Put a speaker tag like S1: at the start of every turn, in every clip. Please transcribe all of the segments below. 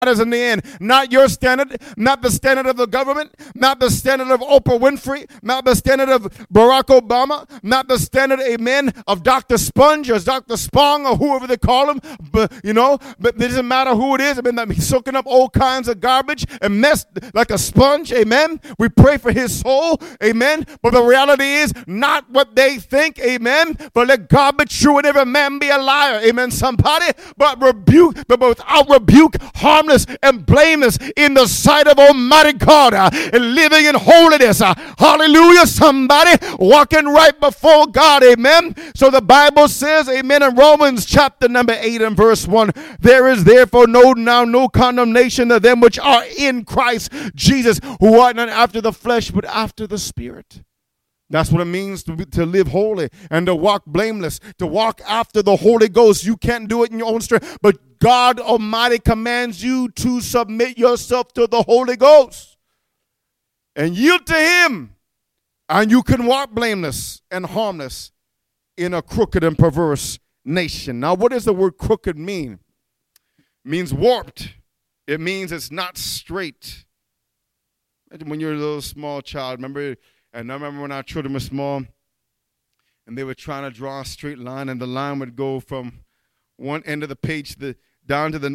S1: matters in the end. Not your standard, not the standard of the government, not the standard of Oprah Winfrey, not the standard of Barack Obama, not the standard, amen, of Dr. Sponge or Dr. Spong or whoever they call him. But, but it doesn't matter who it is. I mean, he's soaking up all kinds of garbage and mess like a sponge, amen. We pray for his soul, amen. But the reality is not what they think, amen. For let God be true and every man be a liar, amen, somebody. But without rebuke, harmless and blameless in the sight of Almighty God, and living in holiness. Hallelujah, somebody, walking right before God, amen. So the Bible says, amen, in Romans chapter number 8 and verse 1, there is therefore no condemnation to them which are in Christ Jesus, who are not after the flesh, but after the Spirit. That's what it means to live holy and to walk blameless, to walk after the Holy Ghost. You can't do it in your own strength, but God Almighty commands you to submit yourself to the Holy Ghost and yield to Him, and you can walk blameless and harmless in a crooked and perverse nation. Now, what does the word crooked mean? It means warped. It means it's not straight. Imagine when you're a little small child, and I remember when our children were small, and they were trying to draw a straight line, and the line would go from one end of the page down to the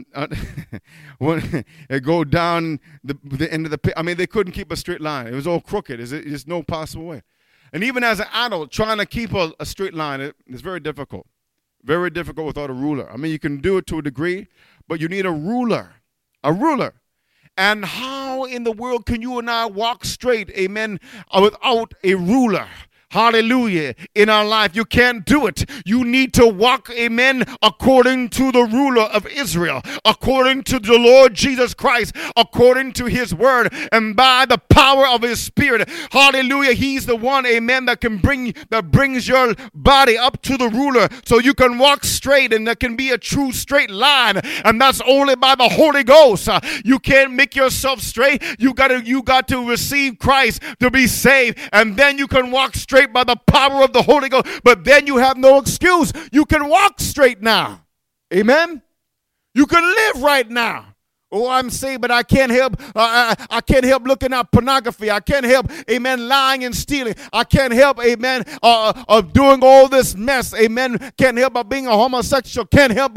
S1: it go down the end of the page. I mean, they couldn't keep a straight line. It was all crooked. There's no possible way. And even as an adult, trying to keep a straight line is very difficult. Very difficult without a ruler. I mean, you can do it to a degree, but you need a ruler. A ruler. And how in the world can you and I walk straight, amen, without a ruler? Hallelujah. In our life, you can't do it. You need to walk, amen, according to the ruler of Israel, according to the Lord Jesus Christ, according to His word, and by the power of His Spirit. Hallelujah. He's the one, amen, that brings your body up to the ruler so you can walk straight, and there can be a true straight line, and that's only by the Holy Ghost. You can't make yourself straight. You got to receive Christ to be saved, and then you can walk straight by the power of the Holy Ghost. But then you have no excuse. You can walk straight now. Amen. You can live right now. Oh, I'm saved, but I can't help. I can't help looking at pornography. I can't help, amen, lying and stealing. I can't help, amen, of doing all this mess. Amen. Can't help but being a homosexual. Can't help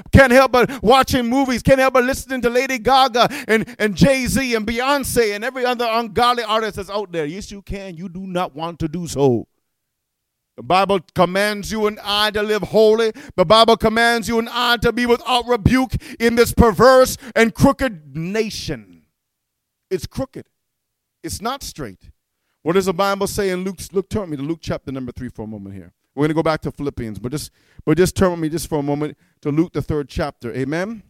S1: but watching movies. Can't help but listening to Lady Gaga and Jay-Z and Beyonce and every other ungodly artist that's out there. Yes, you can. You do not want to do so. The Bible commands you and I to live holy. The Bible commands you and I to be without rebuke in this perverse and crooked nation. It's crooked. It's not straight. What does the Bible say in Luke? Turn me to Luke chapter number 3 for a moment here. We're going to go back to Philippians, but just turn with me just for a moment to Luke the 3rd chapter. Amen.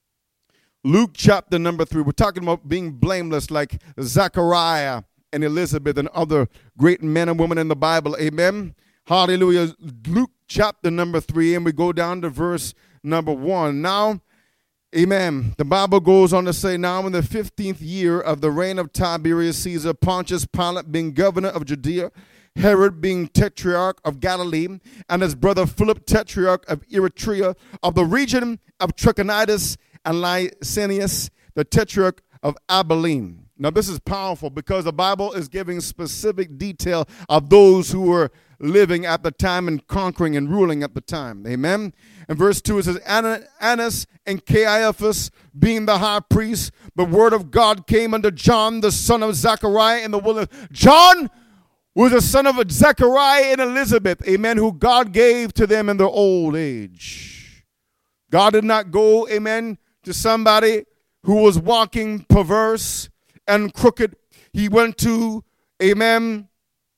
S1: Luke chapter number 3. We're talking about being blameless like Zechariah and Elizabeth and other great men and women in the Bible. Amen. Hallelujah. Luke chapter number 3, and we go down to verse number 1. Now, amen, the Bible goes on to say, now in the 15th year of the reign of Tiberius Caesar, Pontius Pilate being governor of Judea, Herod being tetrarch of Galilee, and his brother Philip tetrarch of Eritrea, of the region of Trachonitis, and Lysanias, the tetrarch of Abilene. Now this is powerful because the Bible is giving specific detail of those who were living at the time and conquering and ruling at the time. Amen. And verse 2, it says, Annas and Caiaphas being the high priest, the word of God came unto John, the son of Zechariah, in the wilderness. John was the son of Zechariah and Elizabeth, amen, who God gave to them in their old age. God did not go, amen, to somebody who was walking perverse and crooked. He went to, amen,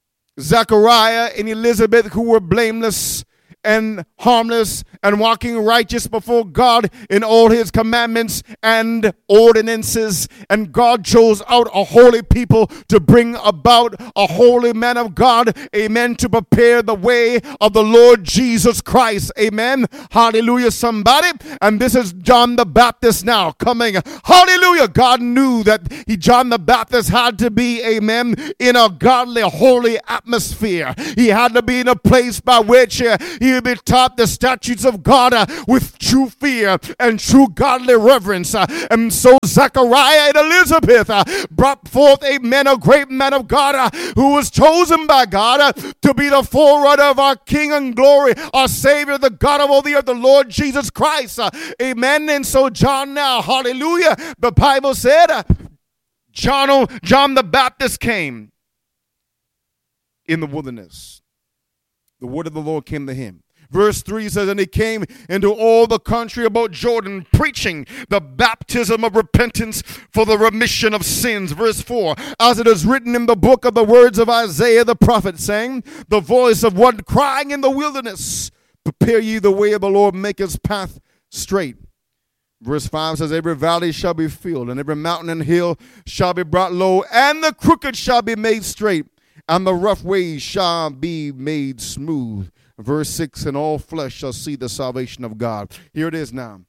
S1: Zechariah and Elizabeth, who were blameless and harmless and walking righteous before God in all His commandments and ordinances. And God chose out a holy people to bring about a holy man of God, amen, to prepare the way of the Lord Jesus Christ, amen. Hallelujah, somebody. And this is John the Baptist now coming. Hallelujah. God knew that John the Baptist had to be, amen, in a godly, holy atmosphere. He had to be in a place by which he He'll be taught the statutes of God with true fear and true godly reverence. And so Zechariah and Elizabeth brought forth a great man of God who was chosen by God to be the forerunner of our King and glory, our Savior, the God of all the earth, the Lord Jesus Christ. Amen. And so John now, hallelujah, the Bible said John the Baptist came in the wilderness. The word of the Lord came to him. Verse 3 says, and he came into all the country about Jordan, preaching the baptism of repentance for the remission of sins. Verse 4, as it is written in the book of the words of Isaiah the prophet, saying, the voice of one crying in the wilderness, prepare ye the way of the Lord, make his path straight. Verse 5 says, every valley shall be filled, and every mountain and hill shall be brought low, and the crooked shall be made straight, and the rough ways shall be made smooth. Verse 6, and all flesh shall see the salvation of God. Here it is now.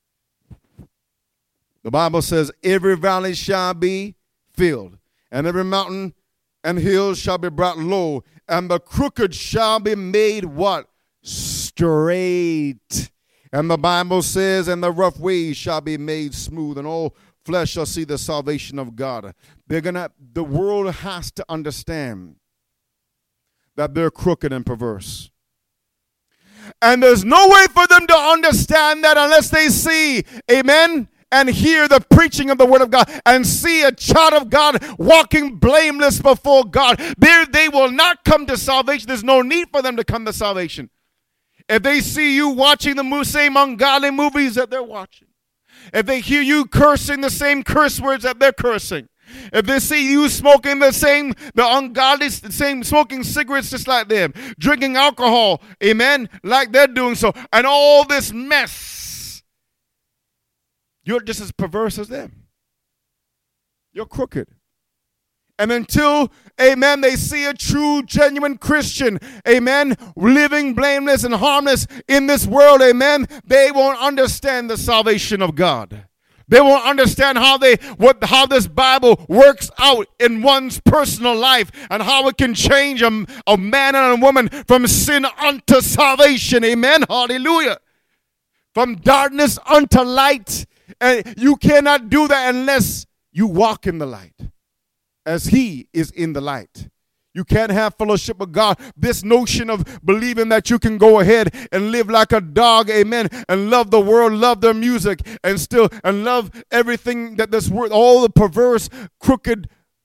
S1: The Bible says, every valley shall be filled, and every mountain and hill shall be brought low, and the crooked shall be made what? Straight. And the Bible says, and the rough ways shall be made smooth, and all flesh shall see the salvation of God. The world has to understand that they're crooked and perverse. And there's no way for them to understand that unless they see, amen, and hear the preaching of the word of God and see a child of God walking blameless before God. They will not come to salvation. There's no need for them to come to salvation. If they see you watching the same ungodly movies that they're watching, if they hear you cursing the same curse words that they're cursing, if they see you smoking the ungodly, smoking cigarettes just like them, drinking alcohol, amen, like they're doing so, and all this mess, you're just as perverse as them. You're crooked. And until, amen, they see a true, genuine Christian, amen, living blameless and harmless in this world, amen, they won't understand the salvation of God. They won't understand how this Bible works out in one's personal life and how it can change a man and a woman from sin unto salvation. Amen. Hallelujah. From darkness unto light. And you cannot do that unless you walk in the light as he is in the light. You can't have fellowship with God. This notion of believing that you can go ahead and live like a dog, amen, and love the world, love their music, and love everything that this world, all the perverse, crooked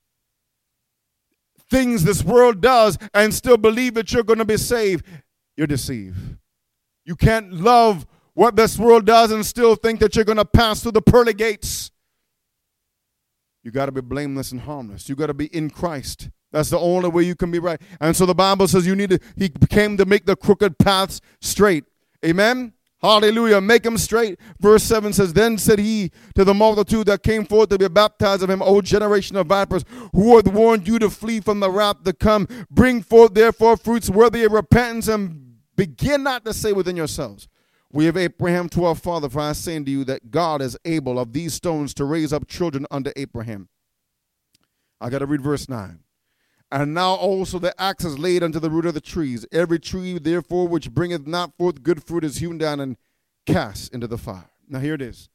S1: things this world does, and still believe that you're going to be saved, you're deceived. You can't love what this world does and still think that you're going to pass through the pearly gates. You got to be blameless and harmless. You got to be in Christ. That's the only way you can be right. And so the Bible says he came to make the crooked paths straight. Amen? Hallelujah. Make them straight. Verse 7 says, then said he to the multitude that came forth to be baptized of him, O generation of vipers, who hath warned you to flee from the wrath to come? Bring forth therefore fruits worthy of repentance, and begin not to say within yourselves, we have Abraham to our father, for I say unto you that God is able of these stones to raise up children unto Abraham. I got to read verse 9. And now also the axe is laid unto the root of the trees. Every tree, therefore, which bringeth not forth good fruit is hewn down and cast into the fire. Now here it is.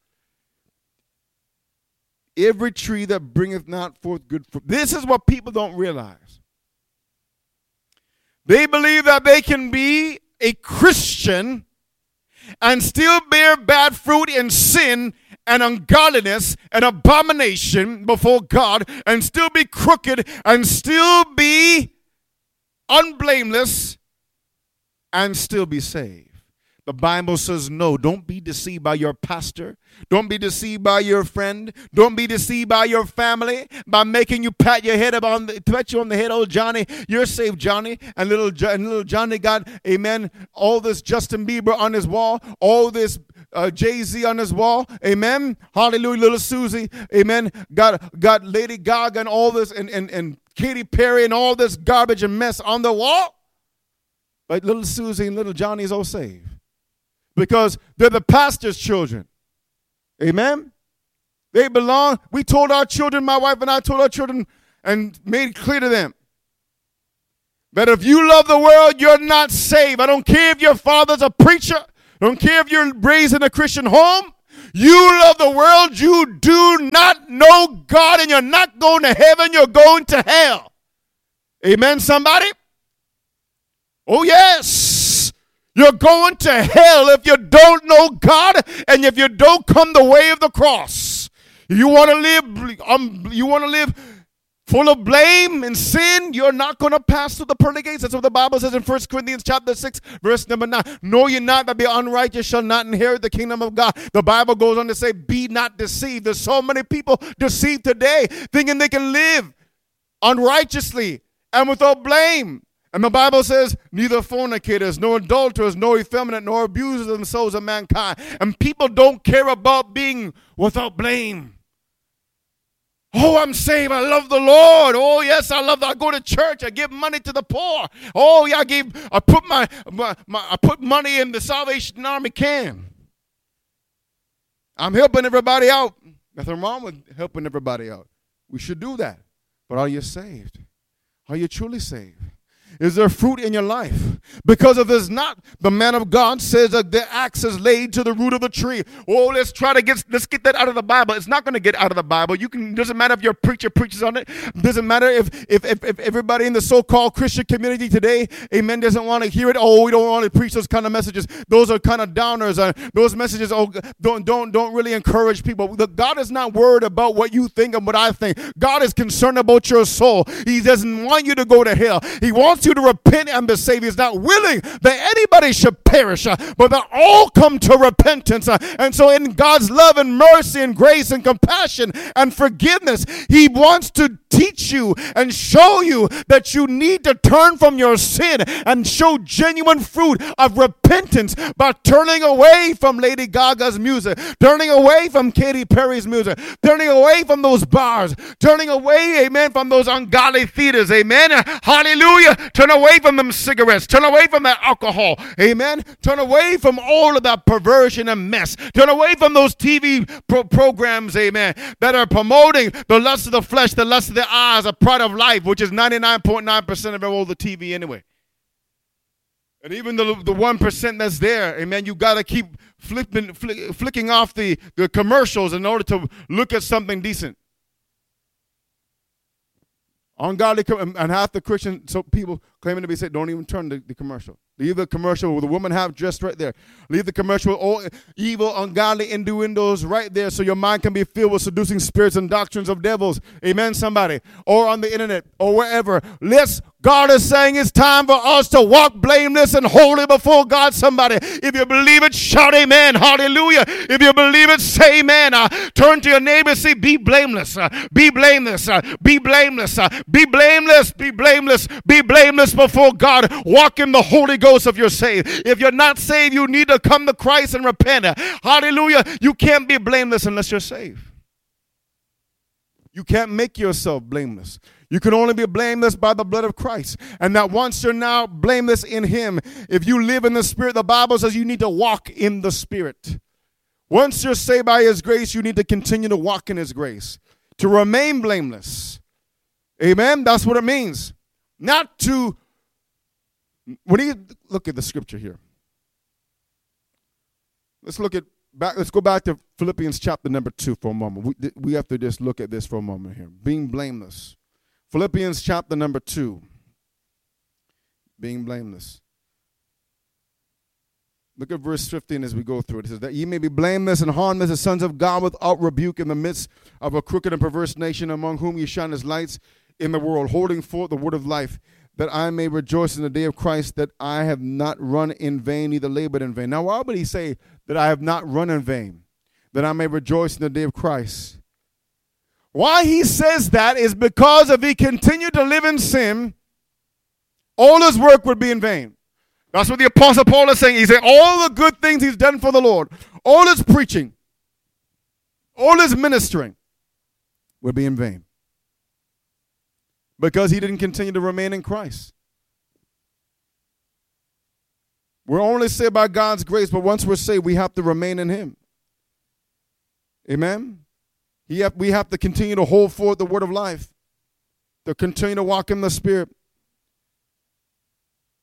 S1: Every tree that bringeth not forth good fruit. This is what people don't realize. They believe that they can be a Christian and still bear bad fruit in sin and ungodliness and abomination before God, and still be crooked and still be unblameless and still be saved. The Bible says no. Don't be deceived by your pastor. Don't be deceived by your friend. Don't be deceived by your family by making you pat you on the head. Oh, Johnny, you're saved, Johnny. And little Johnny got, amen, all this Justin Bieber on his wall, all this Jay-Z on his wall, amen. Hallelujah. Little Susie, amen, got Lady Gaga and all this and Katy Perry and all this garbage and mess on the wall. But little Susie and little Johnny is all saved. Because they're the pastor's children. Amen? They belong. We told our children, my wife and I told our children and made it clear to them That if you love the world, you're not saved. I don't care if your father's a preacher. I don't care if you're raised in a Christian home. You love the world. You do not know God, and you're not going to heaven. You're going to hell. Amen, somebody? Oh, yes. You're going to hell if you don't know God and if you don't come the way of the cross. If you want to live full of blame and sin, you're not going to pass through the pearly gates. That's what the Bible says in 1 Corinthians chapter 6, verse number 9. Know ye not that the unrighteous shall not inherit the kingdom of God. The Bible goes on to say, be not deceived. There's so many people deceived today, thinking they can live unrighteously and without blame. And the Bible says, neither fornicators, nor adulterers, nor effeminate, nor abusers themselves of mankind. And people don't care about being without blame. Oh, I'm saved. I love the Lord. Oh, yes, I go to church. I give money to the poor. Oh, yeah, I put money in the Salvation Army can. I'm helping everybody out. Nothing wrong with helping everybody out. We should do that. But are you saved? Are you truly saved? Is there fruit in your life? Because if there's not, the man of God says that the axe is laid to the root of the tree. Oh, let's get that out of the Bible. It's not going to get out of the Bible. Doesn't matter if your preacher preaches on it. Doesn't matter if everybody in the so-called Christian community today, amen, doesn't want to hear it. Oh, we don't want to preach those kind of messages. Those are kind of downers. Those messages, don't really encourage people. God is not worried about what you think and what I think. God is concerned about your soul. He doesn't want you to go to hell. He wants you to repent and be saved. He's not willing that anybody should perish, but that all come to repentance. And so in God's love and mercy and grace and compassion and forgiveness, he wants to teach you and show you that you need to turn from your sin and show genuine fruit of repentance by turning away from Lady Gaga's music, turning away from Katy Perry's music, turning away from those bars, turning away, amen, from those ungodly theaters, amen, hallelujah. Turn away from them cigarettes. Turn away from that alcohol. Amen. Turn away from all of that perversion and mess. Turn away from those TV programs, amen, that are promoting the lust of the flesh, the lust of the eyes, the pride of life, which is 99.9% of all the TV anyway. And even the 1% that's there, amen, you got to keep flicking off the commercials in order to look at something decent. Ungodly, and half the Christian people claiming to be saved don't even turn the commercial. Leave the commercial with a woman half dressed right there. Leave the commercial with all evil, ungodly innuendos right there so your mind can be filled with seducing spirits and doctrines of devils. Amen, somebody. Or on the internet or wherever. God is saying it's time for us to walk blameless and holy before God, somebody. If you believe it, shout amen. Hallelujah. If you believe it, say amen. Turn to your neighbor and say, be blameless. Be blameless. Be blameless. Be blameless. Be blameless. Be blameless before God. Walk in the Holy Ghost if you're saved. If you're not saved, you need to come to Christ and repent. Hallelujah. You can't be blameless unless you're saved. You can't make yourself blameless. You can only be blameless by the blood of Christ. And that once you're now blameless in him, if you live in the Spirit, the Bible says you need to walk in the Spirit. Once you're saved by his grace, you need to continue to walk in his grace, to remain blameless. Amen? That's what it means. Not to, when you look at the scripture here. Let's go back to Philippians chapter number 2 for a moment. We have to just look at this for a moment here. Being blameless. Philippians chapter number 2. Being blameless. Look at verse 15 as we go through it. It says that ye may be blameless and harmless as sons of God without rebuke in the midst of a crooked and perverse nation, among whom ye shine as lights in the world, holding forth the word of life, that I may rejoice in the day of Christ, that I have not run in vain, neither labored in vain. Now, why would he say that I have not run in vain, that I may rejoice in the day of Christ? Why he says that is because if he continued to live in sin, all his work would be in vain. That's what the Apostle Paul is saying. He said all the good things he's done for the Lord, all his preaching, all his ministering would be in vain. Because he didn't continue to remain in Christ. We're only saved by God's grace, but once we're saved, we have to remain in him. Amen? We have to continue to hold forth the word of life, to continue to walk in the Spirit.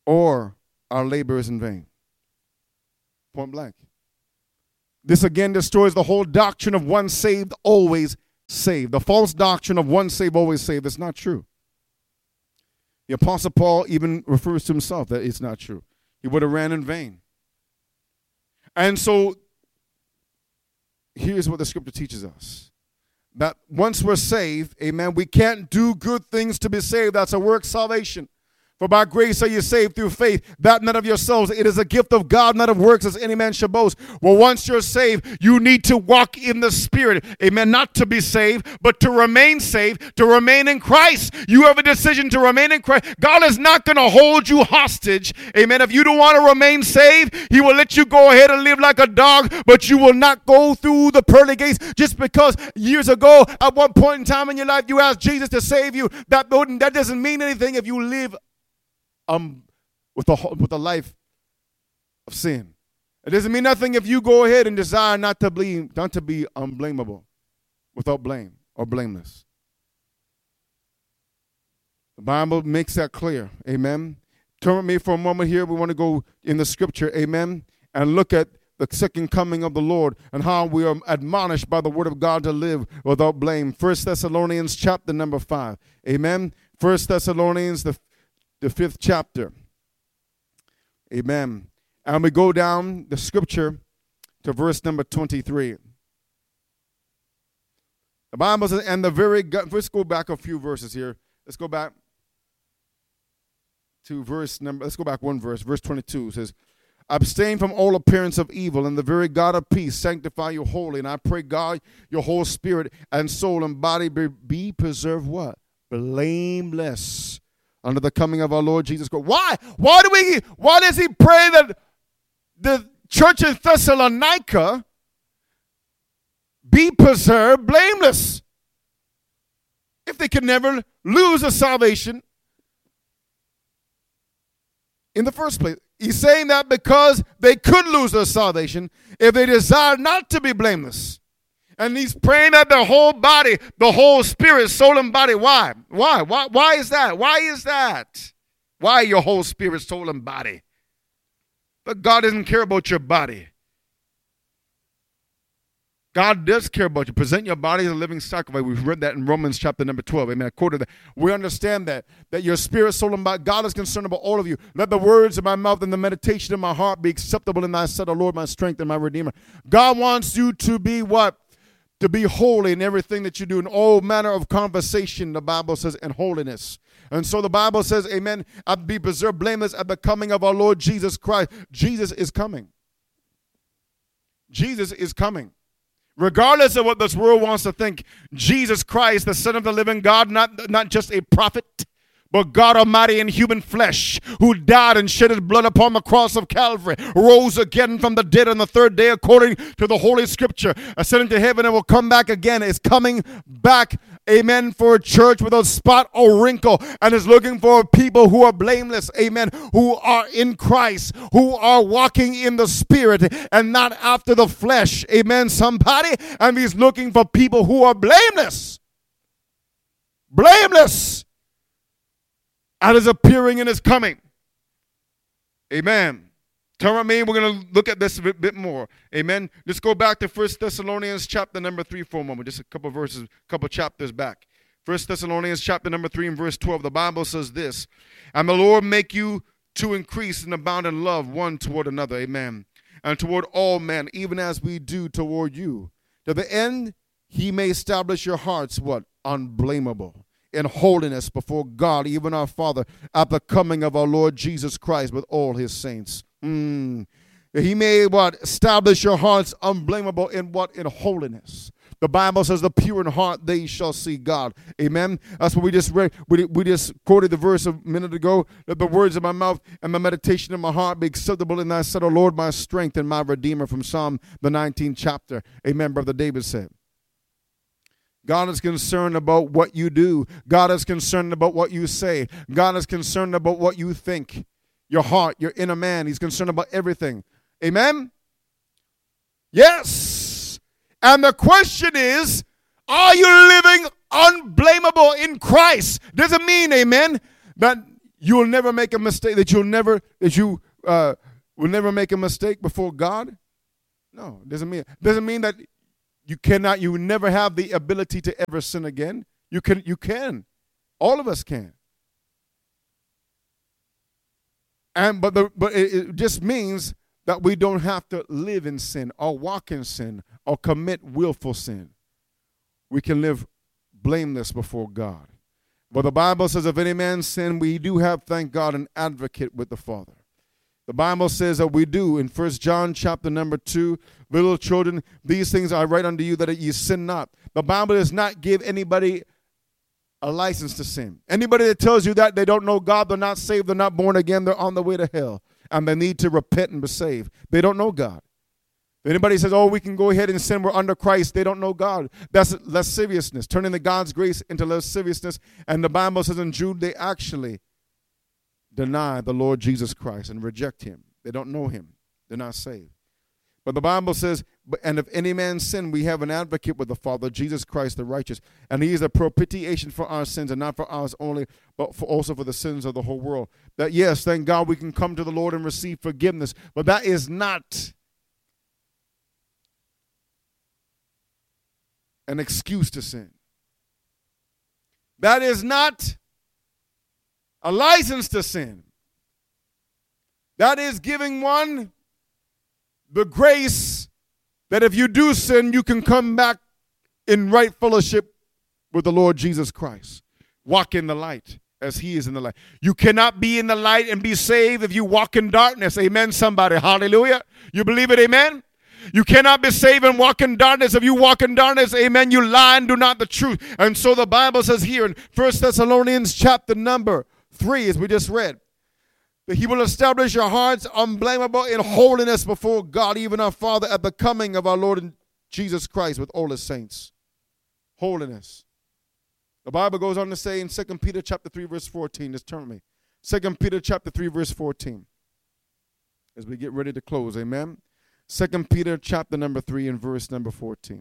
S1: or our labor is in vain. Point blank. This again destroys the whole doctrine of once saved, always saved. The false doctrine of once saved, always saved. That's not true. The Apostle Paul even refers to himself that it's not true. He would have ran in vain. And so, here's what the scripture teaches us. That once we're saved, amen, we can't do good things to be saved. That's a work salvation. For by grace are you saved through faith, that not of yourselves. It is a gift of God, not of works, as any man should boast. Well, once you're saved, you need to walk in the Spirit. Amen. Not to be saved, but to remain saved, to remain in Christ. You have a decision to remain in Christ. God is not going to hold you hostage. Amen. If you don't want to remain saved, He will let you go ahead and live like a dog, but you will not go through the pearly gates just because years ago, at one point in time in your life, you asked Jesus to save you. That doesn't mean anything if you live with a life of sin. It doesn't mean nothing if you go ahead and desire not to be unblameable, without blame or blameless. The Bible makes that clear. Amen. Turn with me for a moment here. We want to go in the scripture. Amen. And look at the second coming of the Lord and how we are admonished by the word of God to live without blame. 1 Thessalonians chapter number 5. Amen. 1 Thessalonians the 5th chapter. Amen. And we go down the scripture to verse number 23. The Bible says, and let's go back a few verses here. Let's go back to let's go back one verse. Verse 22 says, abstain from all appearance of evil, and the very God of peace sanctify you wholly. And I pray, God, your whole spirit and soul and body be preserved what? Blameless under the coming of our Lord Jesus Christ. Why? Why does he pray that the church in Thessalonica be preserved blameless? If they could never lose a salvation in the first place. He's saying that because they could lose their salvation if they desire not to be blameless. And he's praying that the whole body, the whole spirit, soul, and body. Why? Why is that? Why is that? Why your whole spirit, soul, and body? But God doesn't care about your body. God does care about you. Present your body as a living sacrifice. We've read that in Romans chapter number 12. Amen. I quoted that. We understand that your spirit, soul, and body, God is concerned about all of you. Let the words of my mouth and the meditation of my heart be acceptable in thy sight, O Lord, my strength and my redeemer. God wants you to be what? To be holy in everything that you do, in all manner of conversation, the Bible says, and holiness. And so the Bible says, amen, I'll be preserved blameless at the coming of our Lord Jesus Christ. Jesus is coming. Jesus is coming. Regardless of what this world wants to think, Jesus Christ, the Son of the living God, not just a prophet, but God Almighty in human flesh, who died and shed his blood upon the cross of Calvary, rose again from the dead on the third day according to the Holy Scripture, ascending to heaven and will come back again, is coming back, amen, for a church without spot or wrinkle, and is looking for people who are blameless, amen, who are in Christ, who are walking in the Spirit and not after the flesh, amen, somebody, and he's looking for people who are blameless. Blameless. At his appearing and his coming. Amen. Turn with me. We're going to look at this a bit more. Amen. Let's go back to 1 Thessalonians chapter number 3 for a moment. Just a couple verses, a couple chapters back. 1 Thessalonians chapter number 3 and verse 12. The Bible says this. And the Lord make you to increase and abound in love one toward another. Amen. And toward all men, even as we do toward you. To the end, he may establish your hearts, what? Unblameable. In holiness before God, even our Father, at the coming of our Lord Jesus Christ with all his saints. He may what? Establish your hearts unblameable in what? In holiness. The Bible says the pure in heart, they shall see God. Amen. That's what we just read. We just quoted the verse a minute ago. Let the words of my mouth and the meditation of my heart be acceptable in thy sight, O Lord, my strength and my redeemer, from Psalm the 19th chapter. Amen. Brother David said. God is concerned about what you do. God is concerned about what you say. God is concerned about what you think. Your heart, your inner man. He's concerned about everything. Amen? Yes. And the question is, are you living unblameable in Christ? Doesn't mean, amen, that you will never make a mistake, that you will never make a mistake before God? No, it doesn't mean that you will never have the ability to ever sin again. You can. All of us can. But it just means that we don't have to live in sin or walk in sin or commit willful sin. We can live blameless before God. But the Bible says, if any man sin, we do have, thank God, an advocate with the Father. The Bible says that we do in 1 John chapter number 2, little children, these things I write unto you that ye sin not. The Bible does not give anybody a license to sin. Anybody that tells you that they don't know God, they're not saved, they're not born again, they're on the way to hell, and they need to repent and be saved. They don't know God. If anybody says, oh, we can go ahead and sin, we're under Christ, they don't know God. That's lasciviousness, turning the God's grace into lasciviousness. And the Bible says in Jude, they actually deny the Lord Jesus Christ and reject him. They don't know him. They're not saved. But the Bible says, and if any man sin, we have an advocate with the Father, Jesus Christ the righteous. And he is a propitiation for our sins, and not for ours only, but also for the sins of the whole world. That, yes, thank God we can come to the Lord and receive forgiveness. But that is not an excuse to sin. That is not a license to sin. That is giving one the grace that if you do sin, you can come back in right fellowship with the Lord Jesus Christ. Walk in the light as he is in the light. You cannot be in the light and be saved if you walk in darkness. Amen, somebody. Hallelujah. You believe it? Amen. You cannot be saved and walk in darkness. If you walk in darkness, amen, you lie and do not the truth. And so the Bible says here in 1 Thessalonians chapter number 3, as we just read, that he will establish your hearts unblameable in holiness before God, even our Father, at the coming of our Lord Jesus Christ with all his saints. Holiness. The Bible goes on to say in 2 Peter chapter 3, verse 14, just turn with me. 2 Peter chapter 3, verse 14, as we get ready to close, amen. 2 Peter chapter number 3 and verse number 14.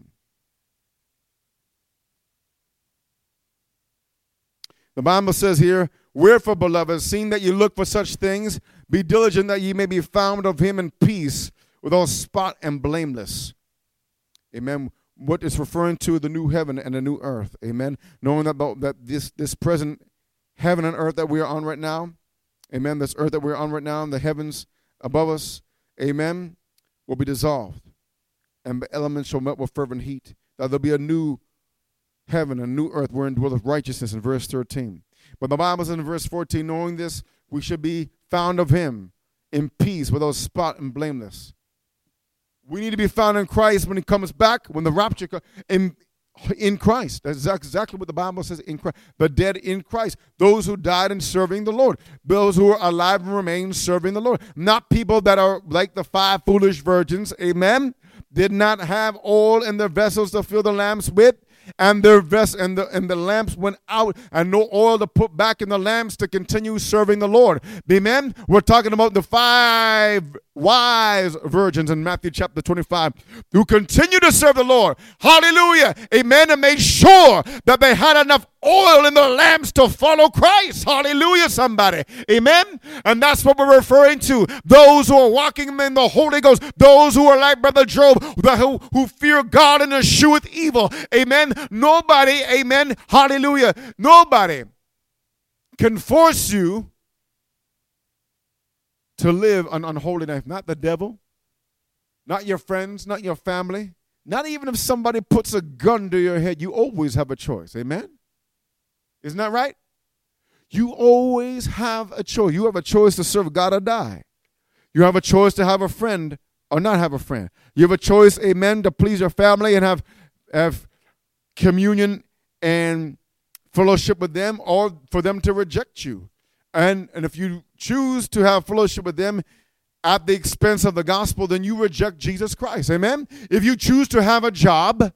S1: The Bible says here, wherefore, beloved, seeing that you look for such things, be diligent that ye may be found of him in peace, without spot and blameless. Amen. What is referring to the new heaven and the new earth. Amen. Knowing that this present heaven and earth that we are on right now, amen, this earth that we're on right now, and the heavens above us, amen, will be dissolved, and the elements shall melt with fervent heat. That there'll be a new heaven, a new earth wherein dwelleth righteousness, in verse 13. But the Bible says in verse 14, knowing this, we should be found of him in peace, without spot and blameless. We need to be found in Christ when he comes back, when the rapture comes, in Christ. That's exactly what the Bible says, in Christ. The dead in Christ. Those who died in serving the Lord. Those who are alive and remain serving the Lord. Not people that are like the 5 foolish virgins, amen, did not have oil in their vessels to fill the lamps with, and their the lamps went out, and no oil to put back in the lamps to continue serving the Lord. Amen. We're talking about the 5 wise virgins in Matthew chapter 25 who continue to serve the Lord. Hallelujah. Amen. And made sure that they had enough oil in their lamps to follow Christ. Hallelujah, somebody. Amen. And that's what we're referring to. Those who are walking in the Holy Ghost. Those who are like Brother Job, who fear God and escheweth evil. Amen. Nobody, amen, hallelujah, nobody can force you to live an unholy life. Not the devil, not your friends, not your family, not even if somebody puts a gun to your head. You always have a choice, amen? Isn't that right? You always have a choice. You have a choice to serve God or die. You have a choice to have a friend or not have a friend. You have a choice, amen, to please your family and have communion and fellowship with them, or for them to reject you. And if you choose to have fellowship with them at the expense of the gospel, then you reject Jesus Christ. Amen? If you choose to have a job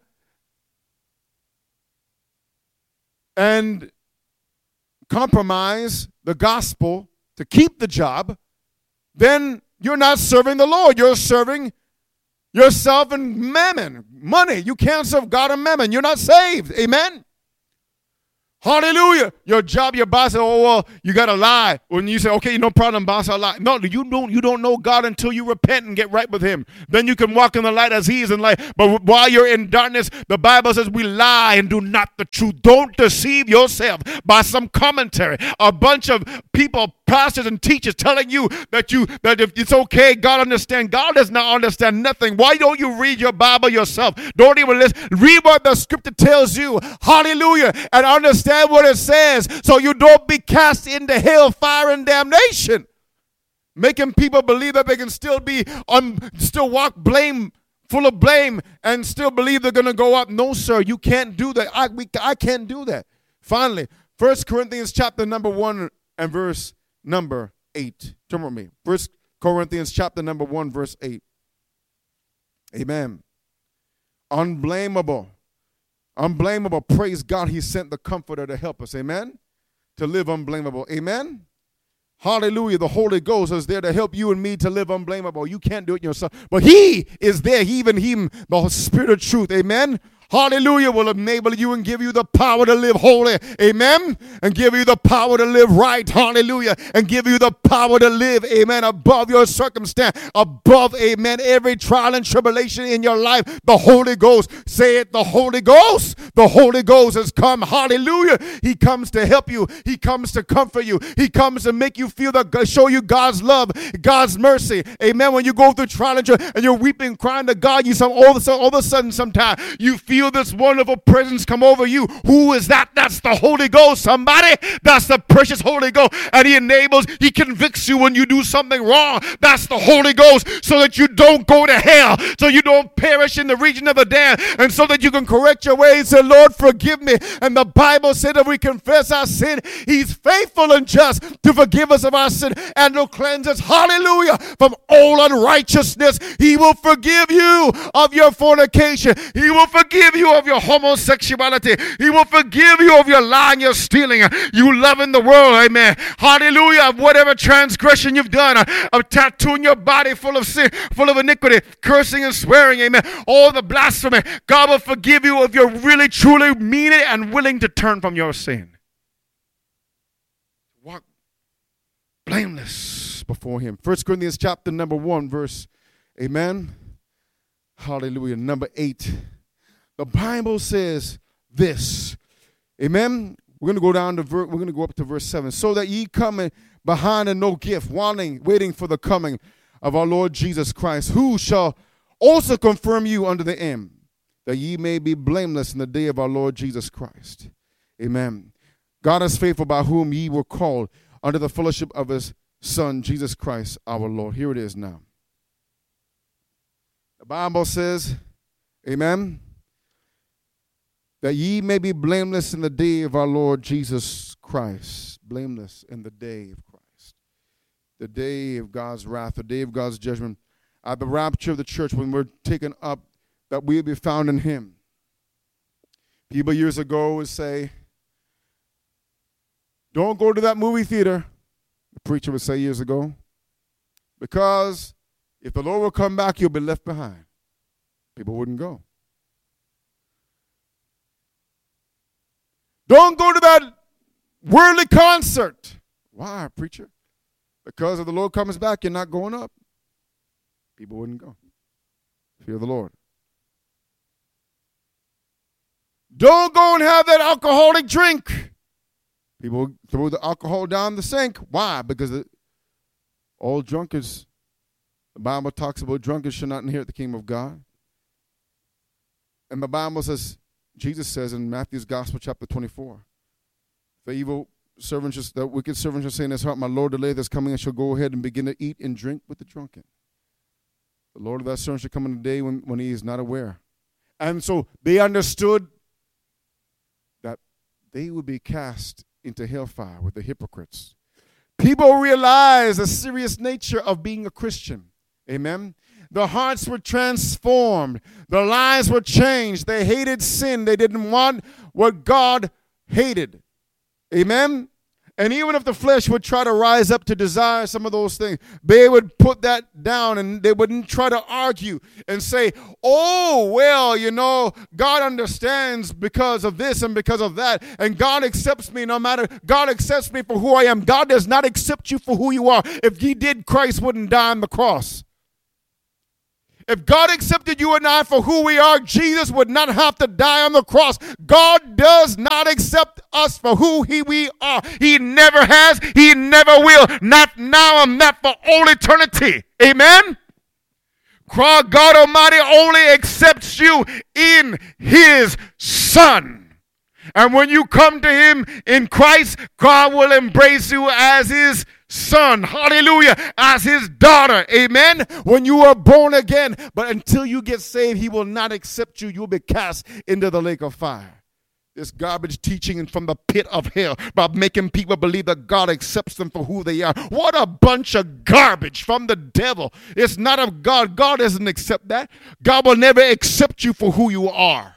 S1: and compromise the gospel to keep the job, then you're not serving the Lord. You're serving yourself and mammon, money. You can't serve God and mammon. You're not saved. Amen? Hallelujah. Your job, your boss said, oh, well, you got to lie. When you say, okay, no problem, boss, I'll lie. No, you don't know God until you repent and get right with him. Then you can walk in the light as he is in light. But while you're in darkness, the Bible says we lie and do not the truth. Don't deceive yourself by some commentary. A bunch of people, pastors and teachers telling you that if it's okay, God understands. God does not understand nothing. Why don't you read your Bible yourself? Don't even listen. Read what the scripture tells you. Hallelujah. And understand what it says so you don't be cast into hell, fire, and damnation. Making people believe that they can still walk full of blame and still believe they're going to go up. No, sir, you can't do that. I can't do that. Finally, 1 Corinthians chapter number 1 and verse number 8. Turn with me. 1 Corinthians chapter number 1, verse 8. Amen. Unblameable. Praise God, he sent the Comforter to help us. Amen. To live unblameable. Amen. Hallelujah. The Holy Ghost is there to help you and me to live unblameable. You can't do it yourself. But he is there. Even him, the Spirit of truth. Amen. Hallelujah, will enable you and give you the power to live holy. Amen. And give you the power to live right. Hallelujah. And give you the power to live, amen, above your circumstance, above, amen, every trial and tribulation in your life. The Holy Ghost, say it, the Holy Ghost has come. Hallelujah. He comes to help you. He comes to comfort you. He comes to make you feel show you God's love, God's mercy. Amen. When you go through trial and you're weeping, crying to God, all of a sudden sometimes you feel this wonderful presence come over you. Who is that? That's the Holy Ghost. Somebody, that's the precious Holy Ghost. And he convicts you when you do something wrong. That's the Holy Ghost, so that you don't go to hell, so you don't perish in the region of the damned, and so that you can correct your ways and say, Lord, forgive me. And the Bible said that we confess our sin, he's faithful and just to forgive us of our sin and to cleanse us, hallelujah, from all unrighteousness. He will forgive you of your fornication. He will forgive you of your homosexuality. He will forgive you of your lying, your stealing, you loving the world, amen. Hallelujah, of whatever transgression you've done, of tattooing your body full of sin, full of iniquity, cursing and swearing, amen. All the blasphemy. God will forgive you if you're really, truly mean it and willing to turn from your sin. Walk blameless before him. 1 Corinthians chapter number 1, verse, amen. Hallelujah, number 8. The Bible says this, amen. We're going to go up to verse 7. So that ye come behind in no gift, waiting for the coming of our Lord Jesus Christ, who shall also confirm you unto the end, that ye may be blameless in the day of our Lord Jesus Christ. Amen. God is faithful, by whom ye were called unto the fellowship of his Son, Jesus Christ, our Lord. Here it is now. The Bible says, amen, that ye may be blameless in the day of our Lord Jesus Christ. Blameless in the day of Christ. The day of God's wrath, the day of God's judgment. At the rapture of the church, when we're taken up, that we'll be found in him. People years ago would say, don't go to that movie theater. The preacher would say years ago, because if the Lord will come back, you'll be left behind. People wouldn't go. Don't go to that worldly concert. Why, preacher? Because if the Lord comes back, you're not going up. People wouldn't go. Fear the Lord. Don't go and have that alcoholic drink. People throw the alcohol down the sink. Why? Because all drunkards, the Bible talks about drunkards should not inherit the kingdom of God. And the Bible says, Jesus says in Matthew's Gospel, chapter 24, the wicked servant shall say in his heart, my Lord, the day that's coming, and shall go ahead and begin to eat and drink with the drunken. The Lord of that servant shall come in a day when he is not aware. And so they understood that they would be cast into hellfire with the hypocrites. People realize the serious nature of being a Christian. Amen. The hearts were transformed. Their lives were changed. They hated sin. They didn't want what God hated. Amen. And even if the flesh would try to rise up to desire some of those things, they would put that down and they wouldn't try to argue and say, oh, well, God understands because of this and because of that. And God accepts me no matter, God accepts me for who I am. God does not accept you for who you are. If he did, Christ wouldn't die on the cross. If God accepted you and I for who we are, Jesus would not have to die on the cross. God does not accept us for who we are. He never has. He never will. Not now and not for all eternity. Amen? God Almighty only accepts you in his Son. And when you come to him in Christ, God will embrace you as his son, hallelujah, as his daughter, amen, when you are born again. But until you get saved, he will not accept you. You'll be cast into the lake of fire. This garbage teaching from the pit of hell about making people believe that God accepts them for who they are. What a bunch of garbage from the devil. It's not of God. God doesn't accept that. God will never accept you for who you are.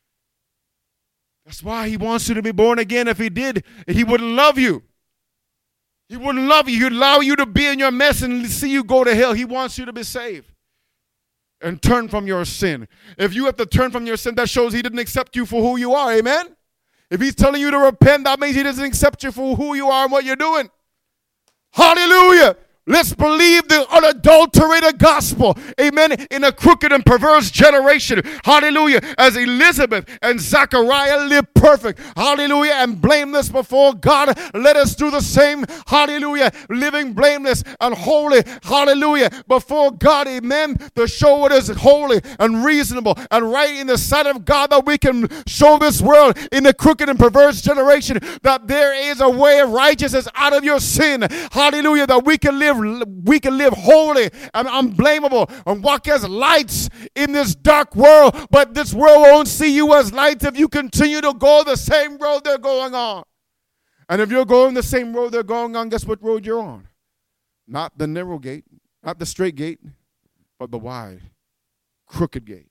S1: That's why he wants you to be born again. If he did, he wouldn't love you. He wouldn't love you. He'd allow you to be in your mess and see you go to hell. He wants you to be saved and turn from your sin. If you have to turn from your sin, that shows he didn't accept you for who you are. Amen? If he's telling you to repent, that means he doesn't accept you for who you are and what you're doing. Hallelujah. Let's believe the unadulterated gospel, amen, in a crooked and perverse generation. Hallelujah. As Elizabeth and Zachariah lived perfect, hallelujah, and blameless before God, let us do the same, hallelujah, living blameless and holy, hallelujah, before God, amen, to show what is holy and reasonable and right in the sight of God, that we can show this world in a crooked and perverse generation that there is a way of righteousness out of your sin. Hallelujah. That we can live holy and unblameable and walk as lights in this dark world. But this world won't see you as lights if you continue to go the same road they're going on. And if you're going the same road they're going on, guess what road you're on? Not the narrow gate, not the straight gate, but the wide, crooked gate.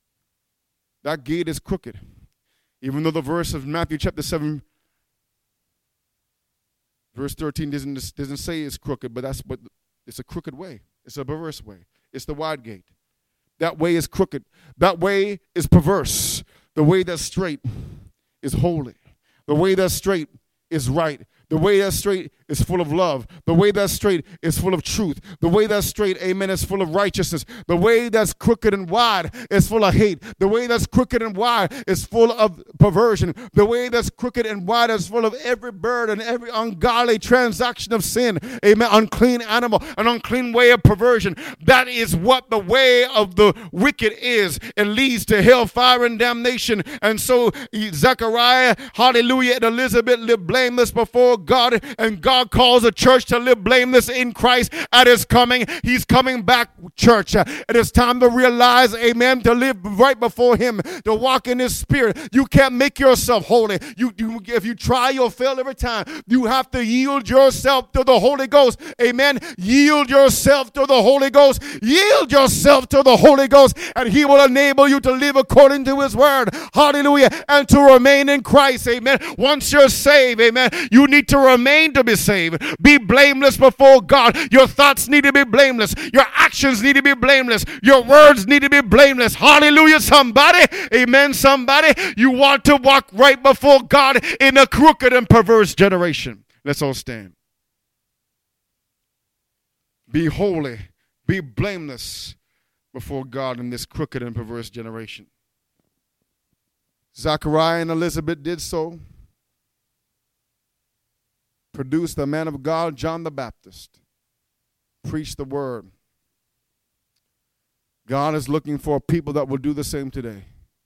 S1: That gate is crooked. Even though the verse of Matthew chapter 7, verse 13 doesn't say it's crooked, but it's a crooked way. It's a perverse way. It's the wide gate. That way is crooked. That way is perverse. The way that's straight is holy. The way that's straight is right. The way that's straight is full of love. The way that's straight is full of truth. The way that's straight, amen, is full of righteousness. The way that's crooked and wide is full of hate. The way that's crooked and wide is full of perversion. The way that's crooked and wide is full of every bird and every ungodly transaction of sin. Amen. Unclean animal, an unclean way of perversion. That is what the way of the wicked is. It leads to hellfire and damnation. And so Zechariah, hallelujah, and Elizabeth lived blameless before God, and God calls the church to live blameless in Christ at his coming. He's coming back, church. It is time to realize, amen, to live right before him, to walk in his spirit. You can't make yourself holy. If you try, you'll fail every time. You have to yield yourself to the Holy Ghost. Amen. Yield yourself to the Holy Ghost. Yield yourself to the Holy Ghost, and he will enable you to live according to his word. Hallelujah. And to remain in Christ. Amen. Once you're saved, amen, you need to remain to be saved. Be blameless before God. Your thoughts need to be blameless. Your actions need to be blameless. Your words need to be blameless. Hallelujah, somebody. Amen, somebody. You want to walk right before God in a crooked and perverse generation. Let's all stand. Be holy. Be blameless before God in this crooked and perverse generation. Zachariah and Elizabeth did so. Produced the man of God, John the Baptist. Preached the word. God is looking for people that will do the same today.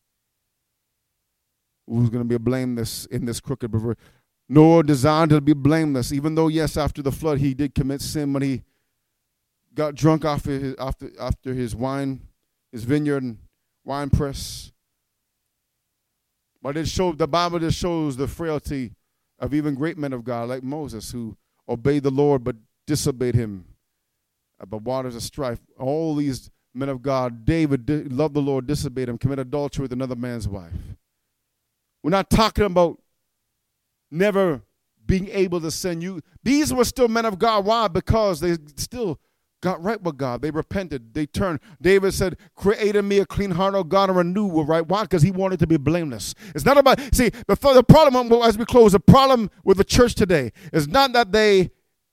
S1: Who's going to be blameless in this crooked perverse? Noah designed to be blameless, even though, yes, after the flood, he did commit sin when he got drunk after his vineyard and wine press. But the Bible just shows the frailty of even great men of God like Moses, who obeyed the Lord but disobeyed him at the waters of strife. All these men of God, David loved the Lord, disobeyed him, committed adultery with another man's wife. We're not talking about never being able to send you. These were still men of God. Why? Because they still got right with God. They repented. They turned. David said, create in me a clean heart, O God, and renew with right. Why? Because he wanted to be blameless. It's not about, see, the problem, as we close, the problem with the church today is not that they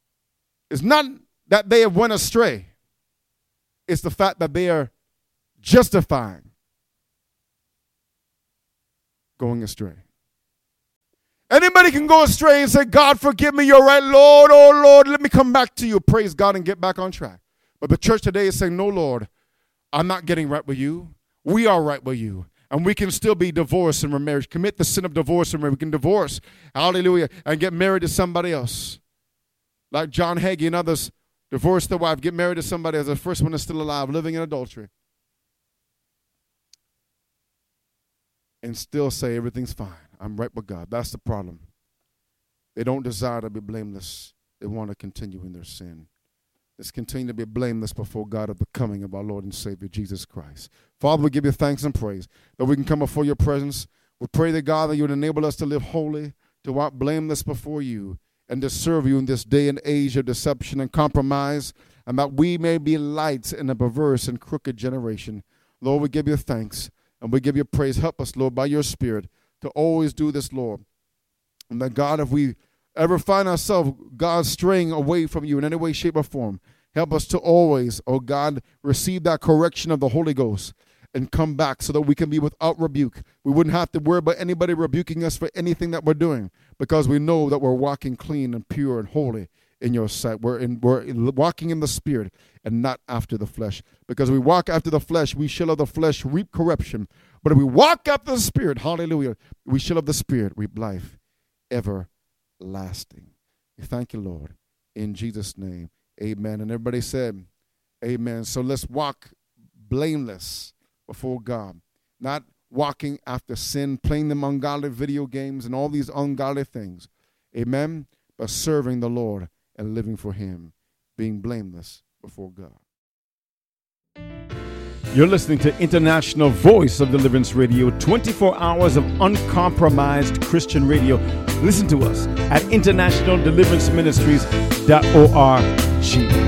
S1: have went astray. It's the fact that they are justifying going astray. Anybody can go astray and say, God, forgive me, you're right, Lord, oh Lord, let me come back to you. Praise God and get back on track. But the church today is saying, no, Lord, I'm not getting right with you. We are right with you. And we can still be divorced and remarried. Commit the sin of divorce and we can divorce, hallelujah, and get married to somebody else. Like John Hagee and others, divorce their wife, get married to somebody as the first one is still alive, living in adultery. And still say everything's fine. I'm right with God. That's the problem. They don't desire to be blameless. They want to continue in their sin. Let's continue to be blameless before God at the coming of our Lord and Savior, Jesus Christ. Father, we give you thanks and praise that we can come before your presence. We pray that, God, that you would enable us to live holy, to walk blameless before you, and to serve you in this day and age of deception and compromise, and that we may be lights in a perverse and crooked generation. Lord, we give you thanks, and we give you praise. Help us, Lord, by your Spirit, to always do this, Lord. And that, God, if we ever find ourselves, God, straying away from you in any way, shape, or form, help us to always, oh God, receive that correction of the Holy Ghost and come back so that we can be without rebuke. We wouldn't have to worry about anybody rebuking us for anything that we're doing because we know that we're walking clean and pure and holy in your sight. We're walking in the Spirit and not after the flesh. Because we walk after the flesh, we shall of the flesh reap corruption. But if we walk after the Spirit, hallelujah, we shall of the Spirit reap life everlasting. We thank you, Lord. In Jesus' name, amen. And everybody said, amen. So let's walk blameless before God, not walking after sin, playing them ungodly video games and all these ungodly things. Amen. But serving the Lord and living for him, being blameless before God. You're listening to International Voice of Deliverance Radio, 24 hours of uncompromised Christian radio. Listen to us at internationaldeliveranceministries.org.